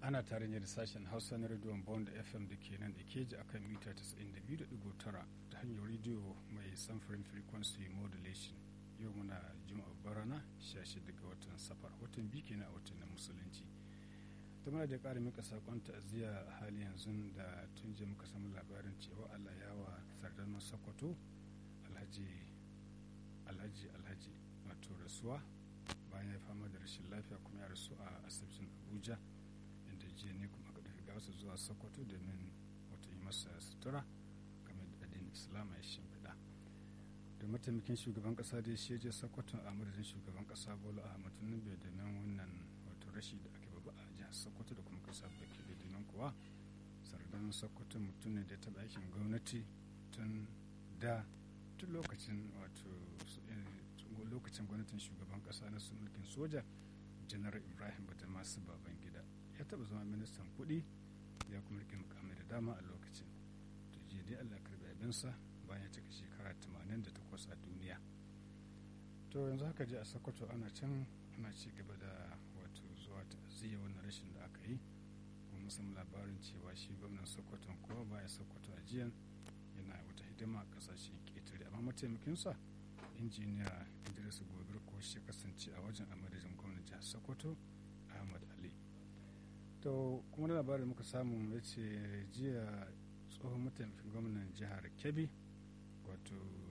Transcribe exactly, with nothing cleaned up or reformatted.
ana tare ne da sashen hausa na rediyon bond fm da ke nan da keji akan mita tasa'in da biyu da digo tara ta hanyar rediyo mai samfurin frequency modulation. Yau muna juma'a barana sha shida ga watan safar, watan biyu kenan a watan na musulunci. ta muna da ƙara mika saƙon ta'aziyya a hali yanzu da tun je muka samu labarin cewa Allah ya wa sardanin Sokoto alhaji alhaji alhaji wato rasuwa bayan ya fama da rashin lafiya kuma ya rasu a asibitin Abuja, inda jiya ne kuma aka ɗauki gawarsa zuwa Sokoto domin wata yi masa sutura kamar da addinin Islam ya shimfiɗa. da mataimakin shugaban ƙasa da shi je Sokoto a madadin shugaban ƙasa Bola Ahmed Tinubu domin wannan wato rashi da ake babba a jihar Sokoto da kuma ƙasar baki da domin kuwa sardanin Sokoto mutum ne da ya taɓa aikin gwamnati tun da tun lokacin wato lokacin gwamnatin shugaban kasa na mulkin soja janar Ibrahim Badamasu Babangida. Ya taba zama ministan kuɗi ya kuma rike mukamai da dama a lokacin. To jiya dai Allah karbi abinsa bayan ya cika shekara tamanin da takwas a duniya. To yanzu haka je a Sokoto ana can ana ci gaba da wato zuwa ta'aziyya wannan rashin da aka yi, kuma samu labarin cewa shi gwamnan Sokoto kuma baya Sokoto a jiyan yana wata hidima a kasashen ƙetare, amma mataimakinsa injiniya Idris Gobir ko shi kasance a wajen a madadin gwamnan jihar Sokoto Ahmad Ali. To kuma da labarin muka samu ya ce jiya tsohon mataimakin gwamnan jihar Kebbi wato